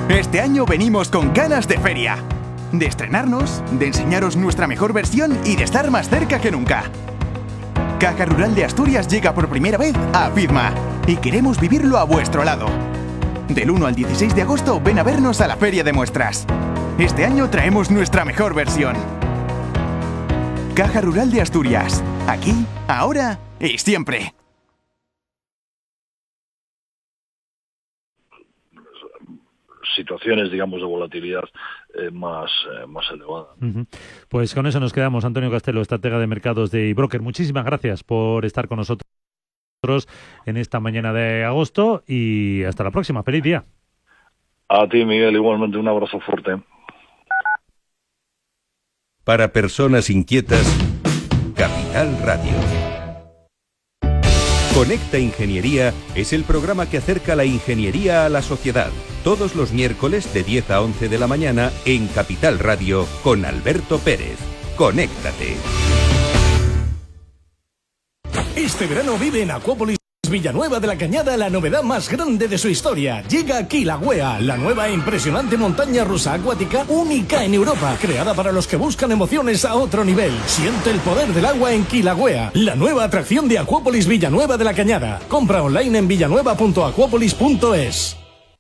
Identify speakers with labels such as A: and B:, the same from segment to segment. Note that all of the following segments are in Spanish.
A: Este año venimos con ganas de feria. De estrenarnos, de enseñaros nuestra mejor versión y de estar más cerca que nunca. Caja Rural de Asturias llega por primera vez a FIDMA y queremos vivirlo a vuestro lado. Del 1 al 16 de agosto ven a vernos a la Feria de Muestras. Este año traemos nuestra mejor versión. Caja Rural de Asturias. Aquí, ahora y siempre.
B: Situaciones, digamos, de volatilidad más elevada.
C: Pues con eso nos quedamos. Antonio Castelo, estratega de mercados de iBroker. Muchísimas gracias por estar con nosotros en esta mañana de agosto y hasta la próxima. Feliz día.
B: A ti, Miguel, igualmente un abrazo fuerte.
D: Para personas inquietas, Capital Radio. Conecta Ingeniería es el programa que acerca la ingeniería a la sociedad. Todos los miércoles de 10 a 11 de la mañana en Capital Radio con Alberto Pérez. Conéctate.
E: Este verano vive en Acuópolis Villanueva de la Cañada la novedad más grande de su historia. Llega Kilauea, la nueva e impresionante montaña rusa acuática única en Europa, creada para los que buscan emociones a otro nivel. Siente el poder del agua en Kilauea, la nueva atracción de Acuópolis Villanueva de la Cañada. Compra online en villanueva.acuópolis.es.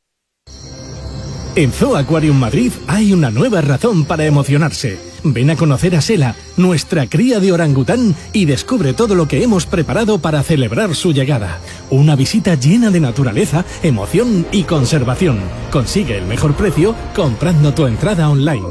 E: En Zoo Aquarium Madrid hay una nueva razón para emocionarse. Ven a conocer a Sela, nuestra cría de orangután, y descubre todo lo que hemos preparado para celebrar su llegada. Una visita llena de naturaleza, emoción y conservación. Consigue el mejor precio comprando tu entrada online.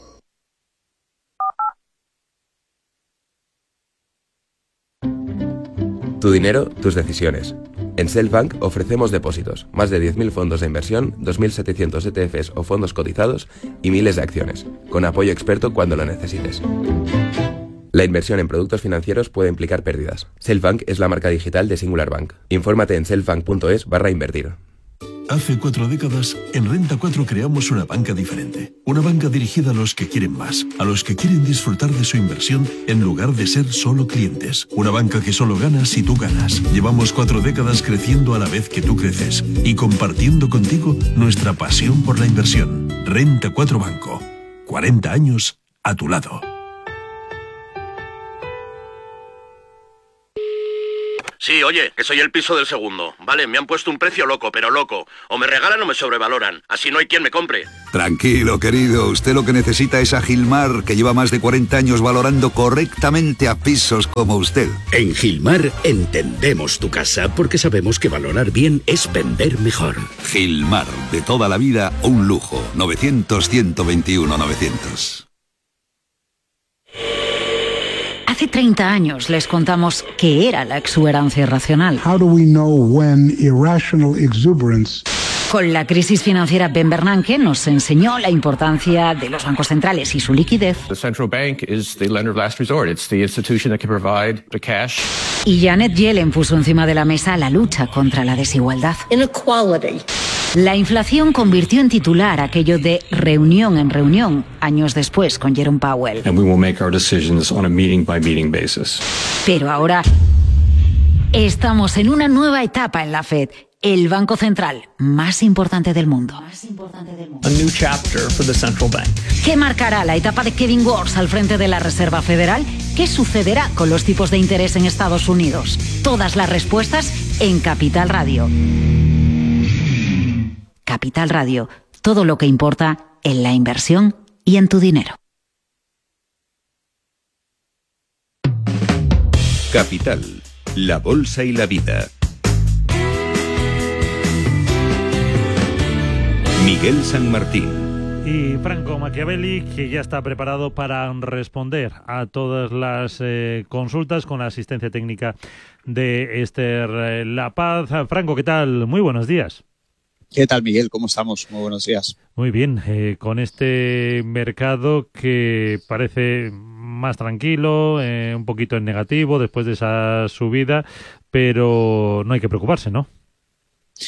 F: Tu dinero, tus decisiones. En Selfbank ofrecemos depósitos, más de 10.000 fondos de inversión, 2.700 ETFs o fondos cotizados y miles de acciones, con apoyo experto cuando lo necesites. La inversión en productos financieros puede implicar pérdidas. Selfbank es la marca digital de Singular Bank. Infórmate en selfbank.es/invertir.
G: Hace 4 décadas, en Renta 4 creamos una banca diferente. Una banca dirigida a los que quieren más, a los que quieren disfrutar de su inversión en lugar de ser solo clientes. Una banca que solo gana si tú ganas. Llevamos 4 décadas creciendo a la vez que tú creces y compartiendo contigo nuestra pasión por la inversión. Renta 4 Banco. 40 años a tu lado.
H: Sí, oye, que soy el piso del segundo. Vale, me han puesto un precio loco, pero loco. O me regalan o me sobrevaloran. Así no hay quien me compre.
I: Tranquilo, querido. Usted lo que necesita es a Gilmar, que lleva más de 40 años valorando correctamente a pisos como usted.
J: En Gilmar entendemos tu casa porque sabemos que valorar bien es vender mejor.
I: Gilmar, de toda la vida, un lujo. 900-121-900.
K: Hace 30 años les contamos qué era la exuberancia irracional.
L: How do we know when irrational exuberance?
K: Con la crisis financiera, Ben Bernanke nos enseñó la importancia de los bancos centrales y su liquidez.
M: The central bank is the lender of last resort. It's the institution that can provide the cash.
K: Y Janet Yellen puso encima de la mesa la lucha contra la desigualdad.
N: Inequality.
K: La inflación convirtió en titular aquello de reunión en reunión, años después con Jerome Powell.
M: And we will make our decisions on a meeting by meeting basis.
K: Pero ahora estamos en una nueva etapa en la Fed, el banco central más importante del mundo.
O: A new chapter for the central bank.
K: ¿Qué marcará la etapa de Kevin Warsh al frente de la Reserva Federal? ¿Qué sucederá con los tipos de interés en Estados Unidos? Todas las respuestas en Capital Radio. Capital Radio, todo lo que importa en la inversión y en tu dinero.
D: Capital, la bolsa y la vida. Miguel San Martín.
C: Y Franco Machiavelli, que ya está preparado para responder a todas las consultas con la asistencia técnica de Esther La Paz. Franco, ¿qué tal? Muy buenos días.
P: ¿Qué tal, Miguel? ¿Cómo estamos? Muy buenos días.
C: Muy bien, con este mercado que parece más tranquilo, un poquito en negativo después de esa subida, pero no hay que preocuparse, ¿no?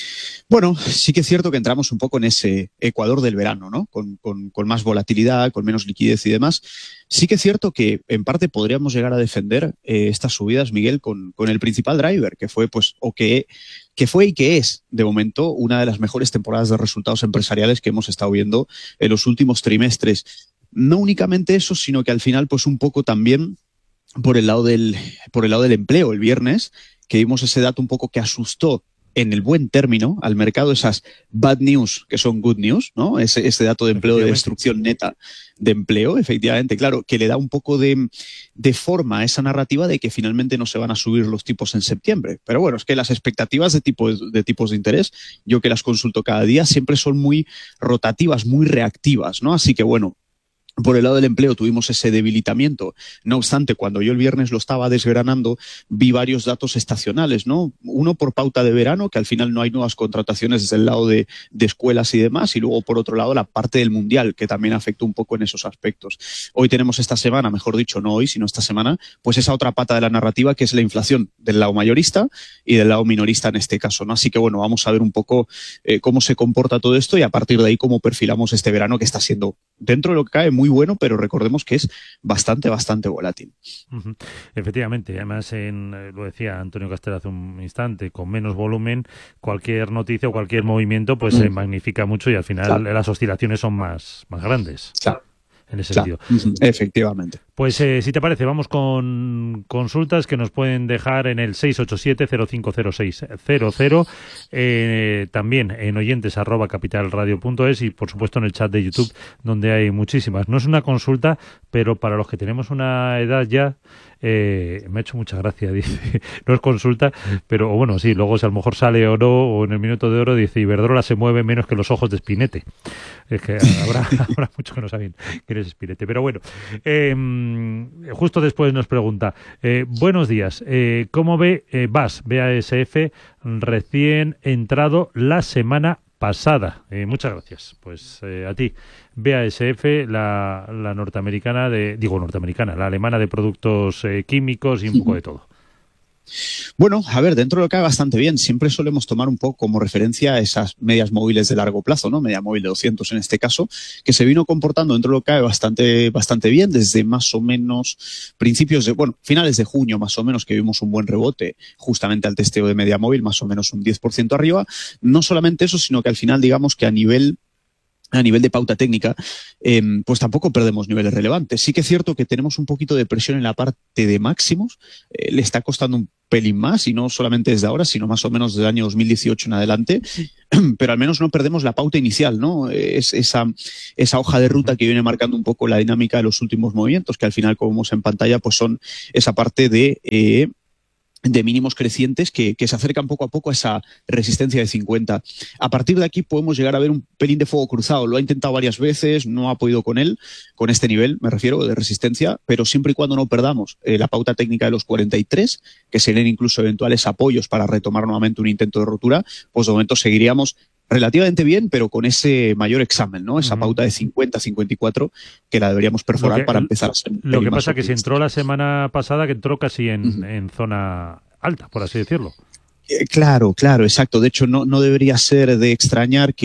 P: Bueno, sí que es cierto que entramos un poco en ese ecuador del verano, ¿no? Con más volatilidad, con menos liquidez y demás. Sí que es cierto que en parte podríamos llegar a defender estas subidas, Miguel, con el principal driver, que fue, pues, que fue y que es, de momento, una de las mejores temporadas de resultados empresariales que hemos estado viendo en los últimos trimestres. No únicamente eso, sino que al final, pues un poco también por el lado del empleo el viernes, que vimos ese dato un poco que asustó en el buen término al mercado, esas bad news que son good news, ¿no? Ese dato de empleo, de destrucción neta de empleo, efectivamente, claro, que le da un poco de forma a esa narrativa de que finalmente no se van a subir los tipos en septiembre. Pero bueno, es que las expectativas de tipos de interés, yo que las consulto cada día, siempre son muy rotativas, muy reactivas, ¿no? Así que bueno, por el lado del empleo tuvimos ese debilitamiento. No obstante, cuando yo el viernes lo estaba desgranando, vi varios datos estacionales, ¿no? Uno por pauta de verano, que al final no hay nuevas contrataciones desde el lado de escuelas y demás, y luego por otro lado la parte del mundial, que también afectó un poco en esos aspectos. Hoy tenemos esta semana, mejor dicho, no hoy, sino esta semana, pues esa otra pata de la narrativa, que es la inflación del lado mayorista y del lado minorista en este caso, ¿no? Así que bueno, vamos a ver un poco cómo se comporta todo esto y a partir de ahí cómo perfilamos este verano, que está siendo, dentro de lo que cae, muy bueno, pero recordemos que es bastante volátil.
C: Uh-huh. Efectivamente, además lo decía Antonio Castell hace un instante, con menos volumen, cualquier noticia o cualquier movimiento pues se magnifica mucho y al final las oscilaciones son más grandes. En ese sentido.
P: Efectivamente.
C: Pues si te parece, vamos con consultas que nos pueden dejar en el 687-050600, también en oyentes@capitalradio.es y por supuesto en el chat de YouTube, donde hay muchísimas. No es una consulta, pero para los que tenemos una edad ya, me ha hecho mucha gracia, dice, no es consulta, pero bueno, sí, luego si a lo mejor sale o no, o en el minuto de oro dice, Iberdrola se mueve menos que los ojos de Spinette. Es que habrá muchos que no saben quién es Spinette, pero bueno, justo después nos pregunta, buenos días, ¿cómo ve BASF recién entrado la semana pasada? Muchas gracias. Pues a ti, BASF, la norteamericana la alemana de productos químicos y un poco de todo.
P: Bueno, a ver, dentro de lo que cae bastante bien. Siempre solemos tomar un poco como referencia esas medias móviles de largo plazo, ¿no? Media móvil de 200 en este caso, que se vino comportando dentro de lo que cae bastante bien desde más o menos finales de junio más o menos, que vimos un buen rebote justamente al testeo de media móvil, más o menos un 10% arriba. No solamente eso, sino que al final digamos que a nivel de pauta técnica, pues tampoco perdemos niveles relevantes. Sí que es cierto que tenemos un poquito de presión en la parte de máximos, le está costando un pelín más, y no solamente desde ahora, sino más o menos desde el año 2018 en adelante, pero al menos no perdemos la pauta inicial, ¿no? Es esa hoja de ruta que viene marcando un poco la dinámica de los últimos movimientos, que al final, como vemos en pantalla, pues son esa parte de mínimos crecientes que se acercan poco a poco a esa resistencia de 50. A partir de aquí podemos llegar a ver un pelín de fuego cruzado. Lo ha intentado varias veces, no ha podido con este nivel, me refiero, de resistencia, pero siempre y cuando no perdamos la pauta técnica de los 43, que serían incluso eventuales apoyos para retomar nuevamente un intento de rotura, pues de momento seguiríamos relativamente bien, pero con ese mayor examen, ¿no? Esa pauta de 50-54 que la deberíamos perforar para empezar a ser.
C: Lo que pasa es que si entró la semana pasada, que entró casi en zona alta, por así decirlo.
P: Claro, exacto. De hecho, no debería ser de extrañar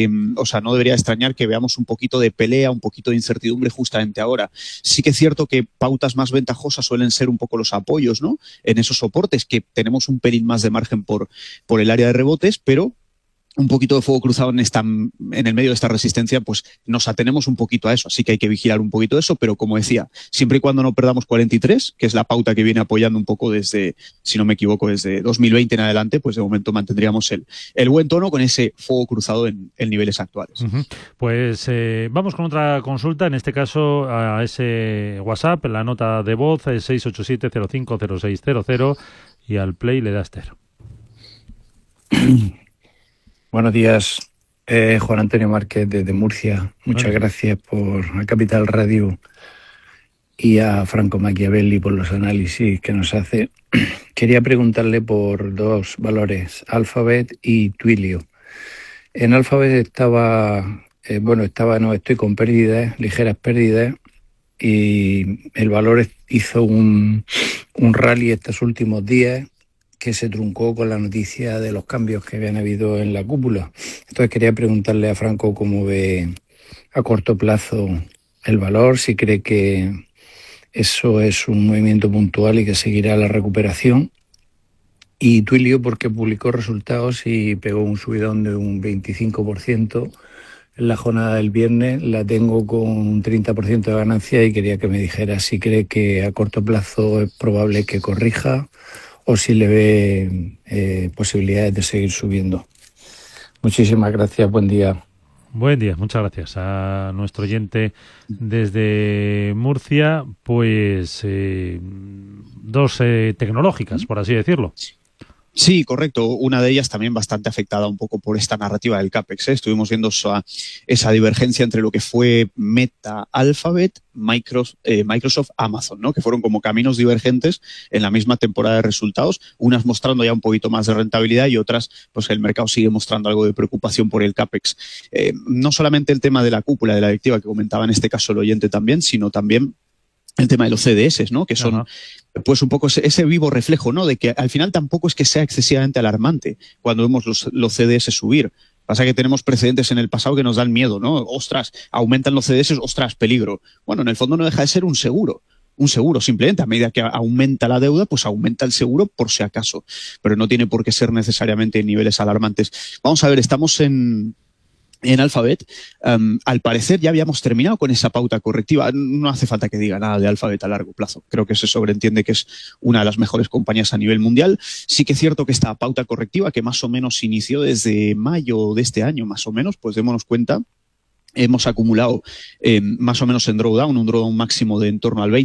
P: no debería extrañar que veamos un poquito de pelea, un poquito de incertidumbre justamente ahora. Sí que es cierto que pautas más ventajosas suelen ser un poco los apoyos, ¿no? En esos soportes, que tenemos un pelín más de margen por el área de rebotes, pero un poquito de fuego cruzado en el medio de esta resistencia, pues nos atenemos un poquito a eso, así que hay que vigilar un poquito eso, pero como decía, siempre y cuando no perdamos 43, que es la pauta que viene apoyando un poco desde, si no me equivoco, desde 2020 en adelante, pues de momento mantendríamos el buen tono con ese fuego cruzado en niveles actuales.
C: Uh-huh. Pues vamos con otra consulta, en este caso a ese WhatsApp, la nota de voz es 687-050600 y al play le da Esther.
N: Buenos días, Juan Antonio Márquez desde Murcia. Muchas gracias por a Capital Radio y a Franco Machiavelli por los análisis que nos hace. Quería preguntarle por dos valores, Alphabet y Twilio. En Alphabet estoy con pérdidas, ligeras pérdidas, y el valor hizo un rally estos últimos días que se truncó con la noticia de los cambios que habían habido en la cúpula. Entonces quería preguntarle a Franco cómo ve a corto plazo el valor, si cree que eso es un movimiento puntual y que seguirá la recuperación. Y Twilio, porque publicó resultados y pegó un subidón de un 25% en la jornada del viernes. La tengo con un 30% de ganancia y quería que me dijera si cree que a corto plazo es probable que corrija o si le ve posibilidades de seguir subiendo. Muchísimas gracias, buen día.
C: Buen día, muchas gracias a nuestro oyente desde Murcia. Pues dos tecnológicas, por así decirlo.
P: Sí, correcto. Una de ellas también bastante afectada un poco por esta narrativa del CAPEX. Estuvimos viendo esa divergencia entre lo que fue Meta, Alphabet, Microsoft, Amazon, ¿no? Que fueron como caminos divergentes en la misma temporada de resultados, unas mostrando ya un poquito más de rentabilidad y otras, pues el mercado sigue mostrando algo de preocupación por el CAPEX. No solamente el tema de la cúpula de la directiva que comentaba en este caso el oyente también, sino también el tema de los CDS, ¿no? Que son pues un poco ese vivo reflejo, ¿no? De que al final tampoco es que sea excesivamente alarmante cuando vemos los CDS subir. Pasa que tenemos precedentes en el pasado que nos dan miedo, ¿no? Ostras, aumentan los CDS, ostras, peligro. Bueno, en el fondo no deja de ser un seguro. Un seguro, simplemente a medida que aumenta la deuda, pues aumenta el seguro por si acaso. Pero no tiene por qué ser necesariamente en niveles alarmantes. Vamos a ver, estamos en Alphabet. Al parecer ya habíamos terminado con esa pauta correctiva. No hace falta que diga nada de Alphabet a largo plazo. Creo que se sobreentiende que es una de las mejores compañías a nivel mundial. Sí que es cierto que esta pauta correctiva, que más o menos inició desde mayo de este año, más o menos, pues démonos cuenta, hemos acumulado más o menos en drawdown, un drawdown máximo de en torno al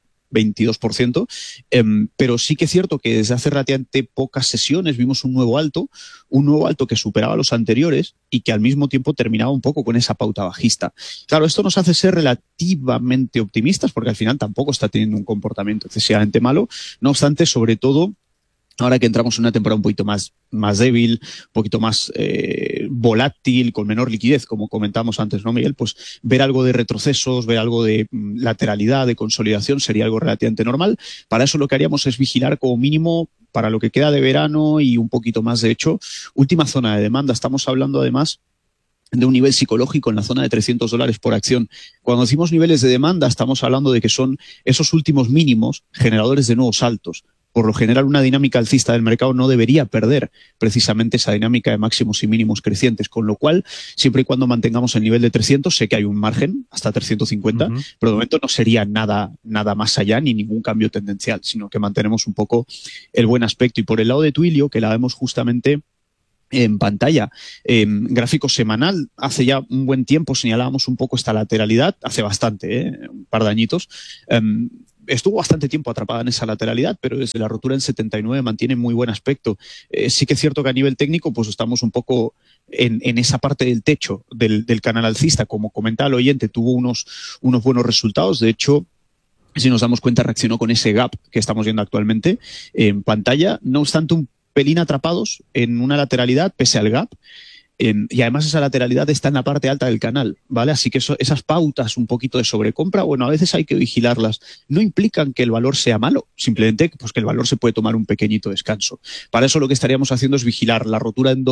P: 22%, pero sí que es cierto que desde hace relativamente pocas sesiones vimos un nuevo alto que superaba los anteriores y que al mismo tiempo terminaba un poco con esa pauta bajista. Claro, esto nos hace ser relativamente optimistas porque al final tampoco está teniendo un comportamiento excesivamente malo. No obstante, sobre todo, ahora que entramos en una temporada un poquito más débil, un poquito más volátil, con menor liquidez, como comentamos antes, ¿no, Miguel? Pues ver algo de retrocesos, ver algo de lateralidad, de consolidación, sería algo relativamente normal. Para eso lo que haríamos es vigilar como mínimo para lo que queda de verano y un poquito más. De hecho, última zona de demanda. Estamos hablando además de un nivel psicológico en la zona de $300 por acción. Cuando decimos niveles de demanda, estamos hablando de que son esos últimos mínimos generadores de nuevos altos. Por lo general, una dinámica alcista del mercado no debería perder precisamente esa dinámica de máximos y mínimos crecientes, con lo cual, siempre y cuando mantengamos el nivel de 300, sé que hay un margen hasta 350, pero de momento no sería nada más allá ni ningún cambio tendencial, sino que mantenemos un poco el buen aspecto. Y por el lado de Twilio, que la vemos justamente en pantalla, gráfico semanal, hace ya un buen tiempo señalábamos un poco esta lateralidad, hace bastante, un par de añitos. Estuvo bastante tiempo atrapada en esa lateralidad, pero desde la rotura en 79 mantiene muy buen aspecto. Sí que es cierto que a nivel técnico pues estamos un poco en esa parte del techo del canal alcista. Como comentaba el oyente, tuvo unos buenos resultados. De hecho, si nos damos cuenta, reaccionó con ese gap que estamos viendo actualmente en pantalla. No obstante, un pelín atrapados en una lateralidad pese al gap. Y además esa lateralidad está en la parte alta del canal, ¿vale? Así que esas pautas un poquito de sobrecompra, bueno, a veces hay que vigilarlas. No implican que el valor sea malo, simplemente pues que el valor se puede tomar un pequeñito descanso. Para eso lo que estaríamos haciendo es vigilar la rotura en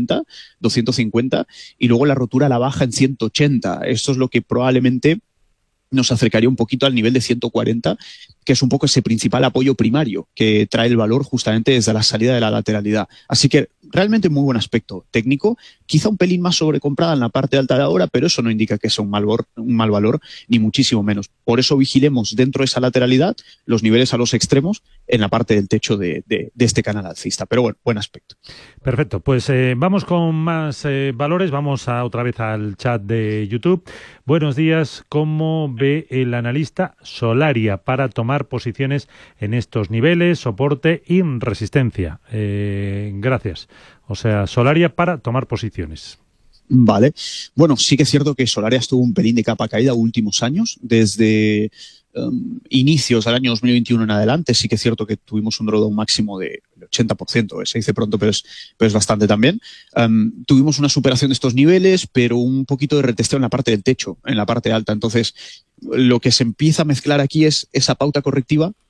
P: 250 y luego la rotura a la baja en 180. Esto es lo que probablemente nos acercaría un poquito al nivel de 140, que es un poco ese principal apoyo primario que trae el valor justamente desde la salida de la lateralidad. Así que realmente muy buen aspecto técnico, quizá un pelín más sobrecomprada en la parte alta de ahora, pero eso no indica que sea un mal valor, ni muchísimo menos. Por eso vigilemos dentro de esa lateralidad los niveles a los extremos en la parte del techo de este canal alcista. Pero bueno, buen aspecto.
C: Perfecto, pues vamos con más valores, vamos otra vez al chat de YouTube. Buenos días, ¿cómo ve el analista Solaria para tomar posiciones en estos niveles, soporte y resistencia? Gracias. O sea, Solaria para tomar posiciones.
P: Vale. Bueno, sí que es cierto que Solaria estuvo un pelín de capa caída últimos años, desde inicios del año 2021 en adelante. Sí que es cierto que tuvimos un drawdown máximo de 80%, se dice pronto, pero es bastante también. Tuvimos una superación de estos niveles, pero un poquito de retesteo en la parte del techo, en la parte alta. Entonces, lo que se empieza a mezclar aquí es esa pauta correctiva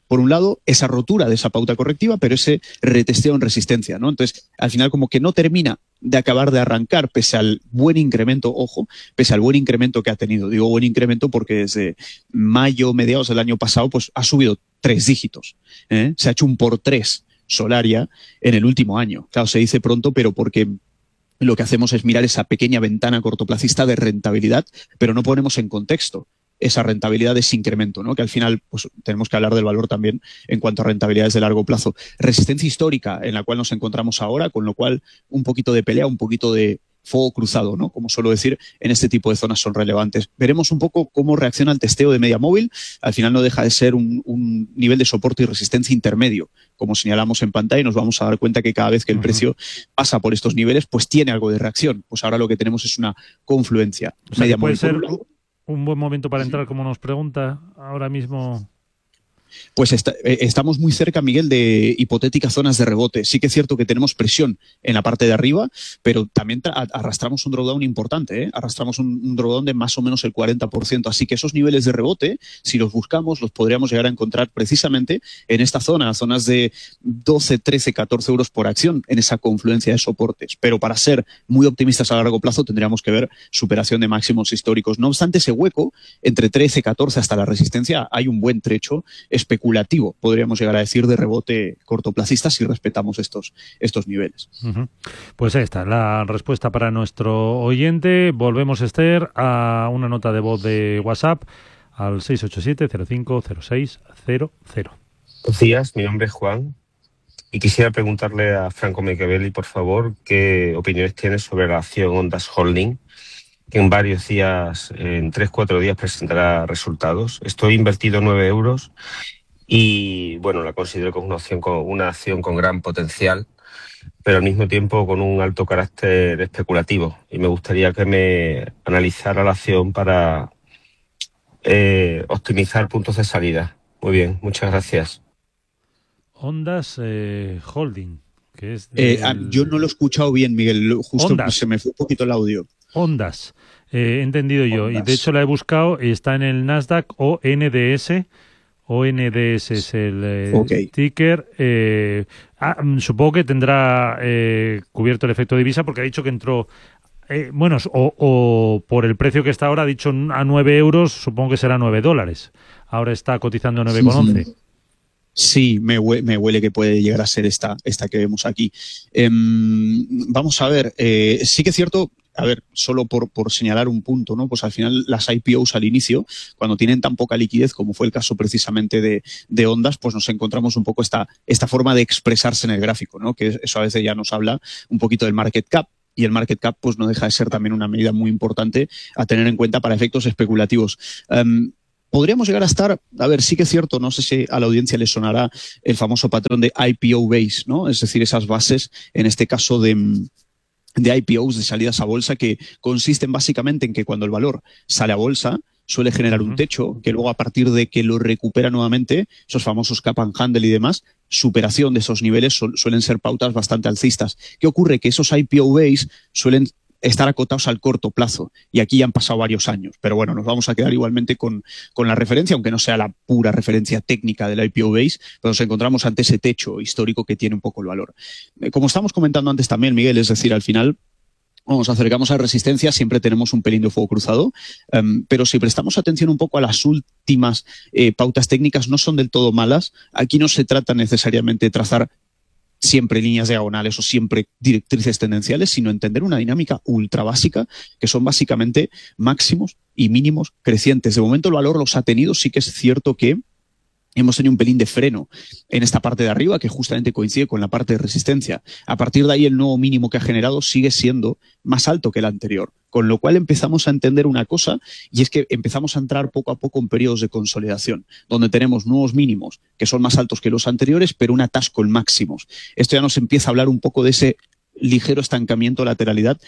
P: por un lado, esa rotura de esa pauta correctiva, pero ese retesteo en resistencia, ¿no? Entonces, al final, como que no termina de acabar de arrancar, pese al buen incremento, ojo, pese al buen incremento que ha tenido. Digo buen incremento porque desde mayo, mediados del año pasado, pues ha subido 3 dígitos. Se ha hecho un por 3 Solaria en el último año. Claro, se dice pronto, pero porque lo que hacemos es mirar esa pequeña ventana cortoplacista de rentabilidad, pero no ponemos en contexto esa rentabilidad de ese incremento, ¿no? Que al final pues tenemos que hablar del valor también en cuanto a rentabilidades de largo plazo. Resistencia histórica en la cual nos encontramos ahora, con lo cual un poquito de pelea, un poquito de fuego cruzado, ¿no? Como suelo decir, en este tipo de zonas son relevantes. Veremos un poco cómo reacciona el testeo de media móvil. Al final no deja de ser un nivel de soporte y resistencia intermedio, como señalamos en pantalla, y nos vamos a dar cuenta que cada vez que el precio pasa por estos niveles, pues tiene algo de reacción. Pues ahora lo que tenemos es una confluencia.
C: O sea,
P: media
C: puede
P: móvil
C: ser un buen momento para entrar, como nos pregunta ahora mismo.
P: Pues estamos muy cerca, Miguel, de hipotéticas zonas de rebote. Sí que es cierto que tenemos presión en la parte de arriba, pero también arrastramos un drawdown importante, ¿eh? Arrastramos un drawdown de más o menos el 40%. Así que esos niveles de rebote, si los buscamos, los podríamos llegar a encontrar precisamente en esta zona, zonas de 12, 13, 14 euros por acción, en esa confluencia de soportes. Pero para ser muy optimistas a largo plazo tendríamos que ver superación de máximos históricos. No obstante, ese hueco entre 13, 14 hasta la resistencia, hay un buen trecho especulativo, podríamos llegar a decir, de rebote cortoplacista si respetamos estos niveles.
C: Pues ahí está la respuesta para nuestro oyente. Volvemos, Esther, a una nota de voz de WhatsApp al 687-050600.
Q: Buenos días, mi nombre es Juan y quisiera preguntarle a Franco Machiavelli, por favor, qué opiniones tiene sobre la acción Ondas Holding, que en varios días, en 3-4 días, presentará resultados. Estoy invertido 9 euros y, bueno, la considero como una acción con gran potencial, pero al mismo tiempo con un alto carácter especulativo. Y me gustaría que me analizara la acción para optimizar puntos de salida. Muy bien, muchas gracias.
C: Ondas Holding, que es
P: yo no lo he escuchado bien, Miguel, justo Ondas. Se me fue un poquito el audio.
C: Ondas, he entendido yo, Ondas. Y de hecho la he buscado y está en el Nasdaq ONDS. ONDS es el ticker. Supongo que tendrá cubierto el efecto divisa porque ha dicho que entró, o por el precio que está ahora, ha dicho a 9 euros, supongo que será $9. Ahora está cotizando 9,11.
P: Sí, me huele que puede llegar a ser esta que vemos aquí. Vamos a ver, sí que es cierto. A ver, solo por señalar un punto, ¿no? Pues al final las IPOs al inicio, cuando tienen tan poca liquidez como fue el caso precisamente de Ondas, pues nos encontramos un poco esta forma de expresarse en el gráfico, ¿no? Que eso a veces ya nos habla un poquito del market cap. Y el market cap pues no deja de ser también una medida muy importante a tener en cuenta para efectos especulativos. Podríamos llegar a estar, a ver, sí que es cierto, no sé si a la audiencia le sonará el famoso patrón de IPO base, ¿no? Es decir, esas bases, en este caso de IPOs, de salidas a bolsa, que consisten básicamente en que cuando el valor sale a bolsa suele generar un techo, que luego a partir de que lo recupera nuevamente, esos famosos cap and handle y demás, superación de esos niveles suelen ser pautas bastante alcistas. ¿Qué ocurre? Que esos IPO base suelen estar acotados al corto plazo y aquí ya han pasado varios años, pero bueno, nos vamos a quedar igualmente con la referencia, aunque no sea la pura referencia técnica del IPO base, pero nos encontramos ante ese techo histórico que tiene un poco el valor. Como estamos comentando antes también, Miguel, es decir, al final nos acercamos a resistencia, siempre tenemos un pelín de fuego cruzado, pero si prestamos atención un poco a las últimas pautas técnicas, no son del todo malas. Aquí no se trata necesariamente de trazar siempre líneas diagonales o siempre directrices tendenciales, sino entender una dinámica ultra básica, que son básicamente máximos y mínimos crecientes. De momento el valor los ha tenido, sí que es cierto que hemos tenido un pelín de freno en esta parte de arriba que justamente coincide con la parte de resistencia. A partir de ahí el nuevo mínimo que ha generado sigue siendo más alto que el anterior, con lo cual empezamos a entender una cosa, y es que empezamos a entrar poco a poco en periodos de consolidación, donde tenemos nuevos mínimos que son más altos que los anteriores, pero un atasco en máximos. Esto ya nos empieza a hablar un poco de ese ligero estancamiento, lateralidad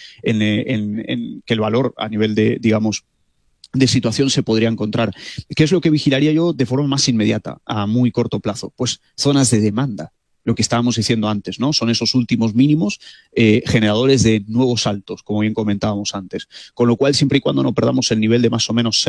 P: en que el valor a nivel de, digamos, de situación se podría encontrar. ¿Qué es lo que vigilaría yo de forma más inmediata, a muy corto plazo? Pues zonas de demanda. lo que estábamos diciendo antes, ¿no? Son esos últimos mínimos generadores de nuevos saltos, como bien comentábamos antes. Con lo cual, siempre y cuando no perdamos el nivel de más o menos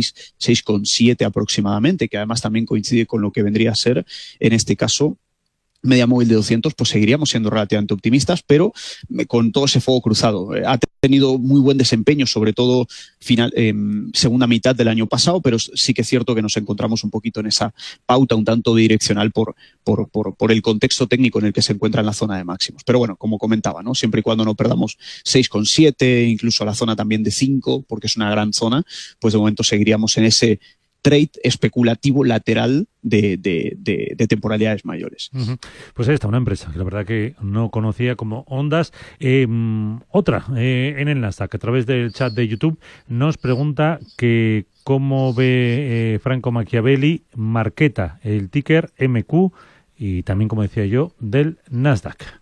P: 6,7 aproximadamente, que además también coincide con lo que vendría a ser, en este caso, media móvil de 200, pues seguiríamos siendo relativamente optimistas, pero con todo ese fuego cruzado. Ha tenido muy buen desempeño, sobre todo segunda mitad del año pasado, pero sí que es cierto que nos encontramos un poquito en esa pauta un tanto direccional por el contexto técnico en el que se encuentra en la zona de máximos. Pero bueno, como comentaba, ¿no? Siempre y cuando no perdamos 6,7, incluso la zona también de 5, porque es una gran zona, pues de momento seguiríamos en ese trade especulativo lateral de temporalidades mayores.
C: Pues ahí está una empresa que la verdad que no conocía como Ondas. Otra en el Nasdaq, a través del chat de YouTube, nos pregunta que cómo ve Franco Machiavelli Marqeta, el ticker MQ, y también, como decía yo, del Nasdaq.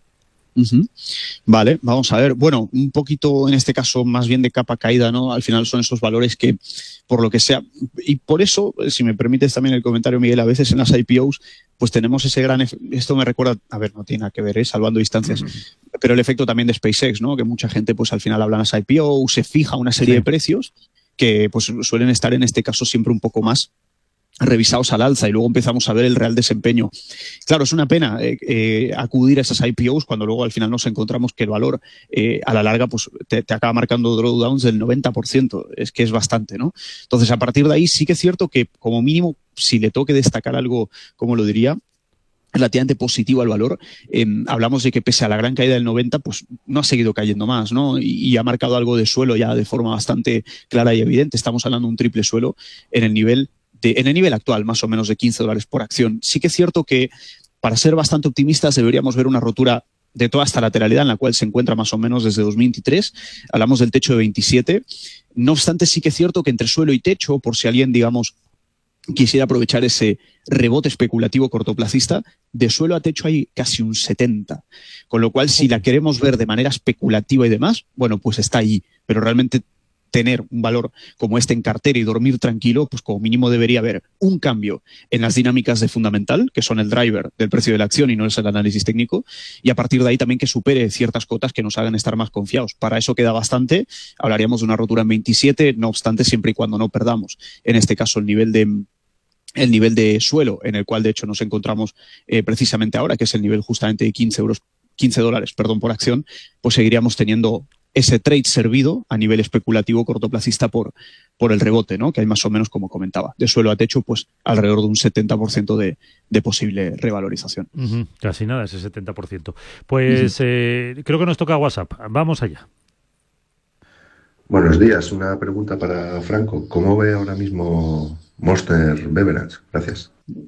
P: Vale, vamos a ver. Bueno, un poquito en este caso más bien de capa caída, ¿no? Al final son esos valores que, por lo que sea, y por eso, si me permites también el comentario, Miguel, a veces en las IPOs, pues tenemos ese gran... Esto me recuerda, a ver, no tiene nada que ver, salvando distancias, pero el efecto también de SpaceX, ¿no? Que mucha gente, pues al final habla en las IPOs, se fija una serie de precios que pues suelen estar en este caso siempre un poco más revisados al alza y luego empezamos a ver el real desempeño. Claro, es una pena acudir a esas IPOs cuando luego al final nos encontramos que el valor a la larga pues te acaba marcando drawdowns del 90%. Es que es bastante, ¿no? Entonces, a partir de ahí sí que es cierto que como mínimo, si le toque destacar algo, como lo diría, relativamente positivo al valor, hablamos de que pese a la gran caída del 90, pues no ha seguido cayendo más, ¿no? Y ha marcado algo de suelo ya de forma bastante clara y evidente. Estamos hablando de un triple suelo en el nivel actual, más o menos de $15 por acción. Sí que es cierto que, para ser bastante optimistas, deberíamos ver una rotura de toda esta lateralidad en la cual se encuentra más o menos desde 2023. Hablamos del techo de 27. No obstante, sí que es cierto que entre suelo y techo, por si alguien, digamos, quisiera aprovechar ese rebote especulativo cortoplacista, de suelo a techo hay casi un 70. Con lo cual, si la queremos ver de manera especulativa y demás, bueno, pues está ahí. Pero realmente tener un valor como este en cartera y dormir tranquilo, pues como mínimo debería haber un cambio en las dinámicas de fundamental, que son el driver del precio de la acción y no es el análisis técnico, y a partir de ahí también que supere ciertas cotas que nos hagan estar más confiados. Para eso queda bastante. Hablaríamos de una rotura en 27, no obstante, siempre y cuando no perdamos, en este caso, el nivel de suelo, en el cual de hecho nos encontramos precisamente ahora, que es el nivel justamente de $15 por acción, pues seguiríamos teniendo ese trade servido a nivel especulativo cortoplacista por el rebote, ¿no? Que hay más o menos, como comentaba, de suelo a techo, pues alrededor de un 70% de posible revalorización.
C: Casi nada, ese 70%. Pues creo que nos toca WhatsApp. Vamos allá.
R: Buenos días. Una pregunta para Franco. ¿Cómo ve ahora mismo Monster Beverage? Gracias.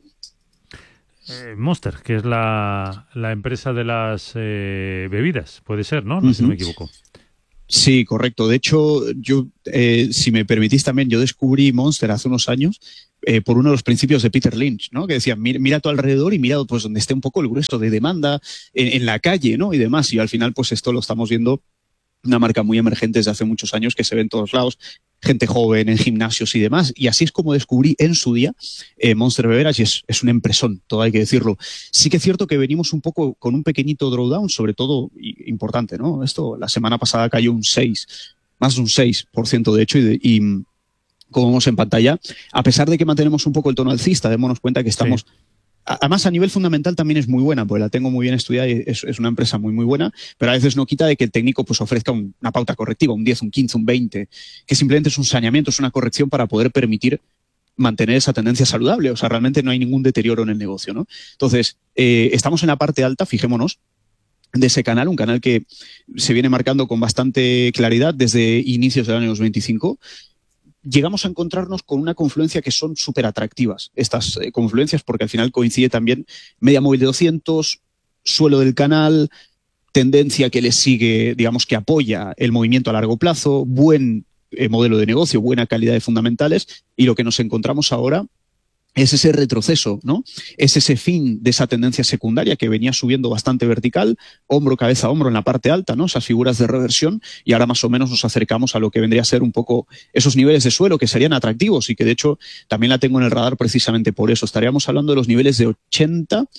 C: Monster, que es la empresa de las bebidas, puede ser, ¿no? No sé si no me equivoco.
P: Sí, correcto. De hecho, yo, si me permitís también, yo descubrí Monster hace unos años por uno de los principios de Peter Lynch, ¿no? Que decía, mira a tu alrededor y mira pues donde esté un poco el grueso de demanda en la calle, ¿no? Y demás. Y al final, pues esto lo estamos viendo, una marca muy emergente desde hace muchos años que se ve en todos lados, gente joven en gimnasios y demás. Y así es como descubrí en su día Monster Beverage, y es un empresón, todo hay que decirlo. Sí que es cierto que venimos un poco con un pequeñito drawdown, sobre todo importante, ¿no? Esto la semana pasada cayó más de un 6% de hecho, y como vemos en pantalla, a pesar de que mantenemos un poco el tono alcista, démonos cuenta que estamos... Sí. Además, a nivel fundamental también es muy buena, porque la tengo muy bien estudiada y es una empresa muy, muy buena, pero a veces no quita de que el técnico pues ofrezca una pauta correctiva, un 10, un 15, un 20, que simplemente es un saneamiento, es una corrección para poder permitir mantener esa tendencia saludable. O sea, realmente no hay ningún deterioro en el negocio, ¿no? Entonces, estamos en la parte alta, fijémonos, de ese canal, un canal que se viene marcando con bastante claridad desde inicios del año 2025. Llegamos a encontrarnos con una confluencia que son súper atractivas, estas confluencias, porque al final coincide también media móvil de 200, suelo del canal, tendencia que le sigue, digamos que apoya el movimiento a largo plazo, buen modelo de negocio, buena calidad de fundamentales, y lo que nos encontramos ahora es ese retroceso, ¿no? Es ese fin de esa tendencia secundaria que venía subiendo bastante vertical, hombro, cabeza, hombro en la parte alta, ¿no? Esas figuras de reversión, y ahora más o menos nos acercamos a lo que vendría a ser un poco esos niveles de suelo que serían atractivos y que de hecho también la tengo en el radar precisamente por eso. Estaríamos hablando de los niveles de 80,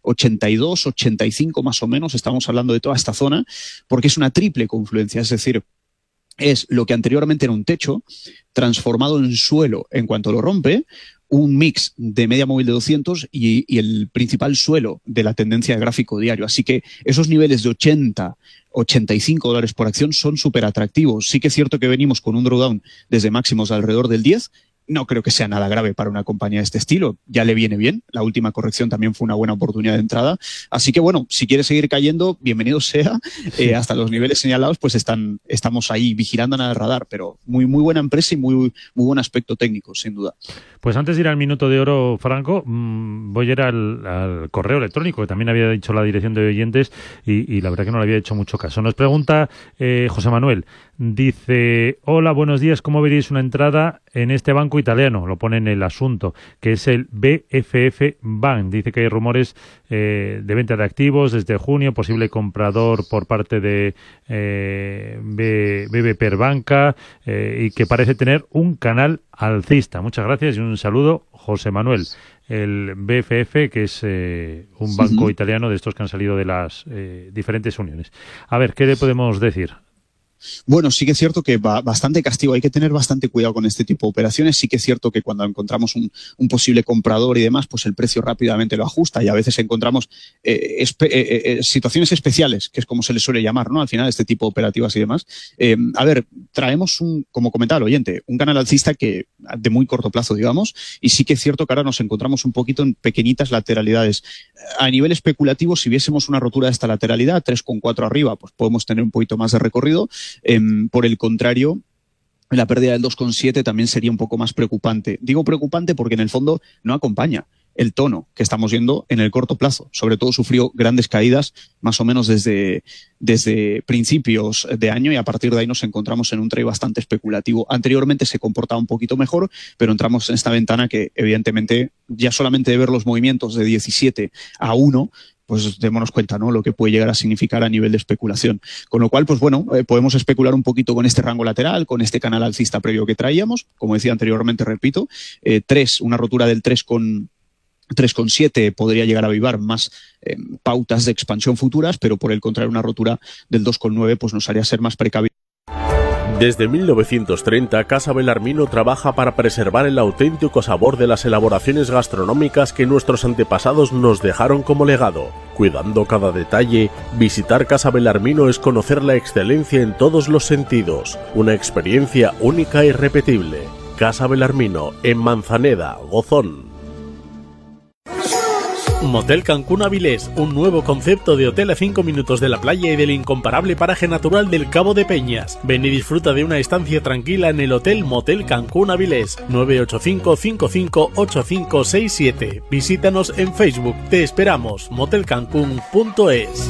P: 82, 85 más o menos, estamos hablando de toda esta zona, porque es una triple confluencia, es decir, es lo que anteriormente era un techo transformado en suelo en cuanto lo rompe, un mix de media móvil de 200 y el principal suelo de la tendencia de gráfico diario. Así que esos niveles de 80, 85 dólares por acción son súper atractivos. Sí que es cierto que venimos con un drawdown desde máximos alrededor del 10. No creo que sea nada grave para una compañía de este estilo. Ya le viene bien. La última corrección también fue una buena oportunidad de entrada. Así que, bueno, si quiere seguir cayendo, bienvenido sea. Hasta los niveles señalados, pues estamos ahí vigilando en el radar. Pero muy buena empresa y muy buen aspecto técnico, sin duda.
C: Pues antes de ir al minuto de oro, Franco, voy a ir al correo electrónico, que también había dicho la dirección de oyentes y la verdad que no le había hecho mucho caso. Nos pregunta José Manuel. Dice, hola, buenos días, ¿cómo veréis una entrada en este banco italiano? Lo pone en el asunto, que es el BFF Bank. Dice que hay rumores de venta de activos desde junio, posible comprador por parte de BBP Banca y que parece tener un canal alcista. Muchas gracias y un saludo, José Manuel. El BFF, que es un banco italiano de estos que han salido de las diferentes uniones. A ver, ¿qué le podemos decir?
P: Bueno, sí que es cierto que va bastante castigo, hay que tener bastante cuidado con este tipo de operaciones. Sí que es cierto que cuando encontramos un posible comprador y demás, pues el precio rápidamente lo ajusta y a veces encontramos situaciones especiales, que es como se le suele llamar, ¿no? Al final, este tipo de operativas y demás. A ver, traemos como comentaba el oyente, un canal alcista que de muy corto plazo, digamos, y sí que es cierto que ahora nos encontramos un poquito en pequeñitas lateralidades. A nivel especulativo, si viésemos una rotura de esta lateralidad, 3,4 arriba, pues podemos tener un poquito más de recorrido. Por el contrario, la pérdida del 2,7 también sería un poco más preocupante. Digo preocupante porque en el fondo no acompaña el tono que estamos viendo en el corto plazo. Sobre todo sufrió grandes caídas más o menos desde principios de año y a partir de ahí nos encontramos en un trade bastante especulativo. Anteriormente se comportaba un poquito mejor, pero entramos en esta ventana que evidentemente ya solamente de ver los movimientos de 17 a 1, pues démonos cuenta, ¿no? Lo que puede llegar a significar a nivel de especulación. Con lo cual, pues bueno, podemos especular un poquito con este rango lateral, con este canal alcista previo que traíamos. Como decía anteriormente, repito, una rotura del 3,7 podría llegar a avivar más pautas de expansión futuras, pero por el contrario, una rotura del 2,9 pues nos haría ser más precavidos.
S: Desde 1930, Casa Belarmino trabaja para preservar el auténtico sabor de las elaboraciones gastronómicas que nuestros antepasados nos dejaron como legado. Cuidando cada detalle, visitar Casa Belarmino es conocer la excelencia en todos los sentidos, una experiencia única e irrepetible. Casa Belarmino, en Manzaneda, Gozón.
T: Motel Cancún Avilés, un nuevo concepto de hotel a 5 minutos de la playa y del incomparable paraje natural del Cabo de Peñas. Ven y disfruta de una estancia tranquila en el Hotel Motel Cancún Avilés, 985-558567. Visítanos en Facebook, te esperamos, motelcancún.es.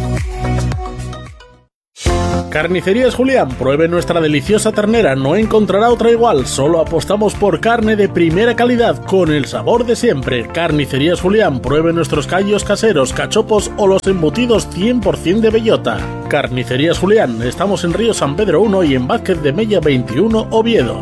T: Carnicerías Julián, pruebe nuestra deliciosa ternera, no encontrará otra igual, solo apostamos por carne de primera calidad, con el sabor de siempre. Carnicerías Julián, pruebe nuestros callos caseros, cachopos o los embutidos 100% de bellota. Carnicerías Julián, estamos en Río San Pedro 1 y en Vázquez de Mella 21, Oviedo.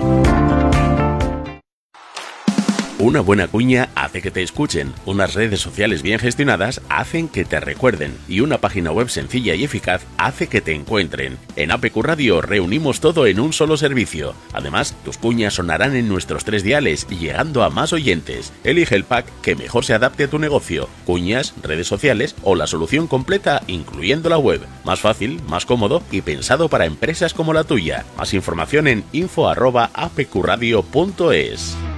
H: Una buena cuña hace que te escuchen, unas redes sociales bien gestionadas hacen que te recuerden y una página web sencilla y eficaz hace que te encuentren. En APQ Radio reunimos todo en un solo servicio. Además, tus cuñas sonarán en nuestros 3 diales y llegando a más oyentes. Elige el pack que mejor se adapte a tu negocio, cuñas, redes sociales o la solución completa incluyendo la web. Más fácil, más cómodo y pensado para empresas como la tuya. Más información en info@apqradio.es.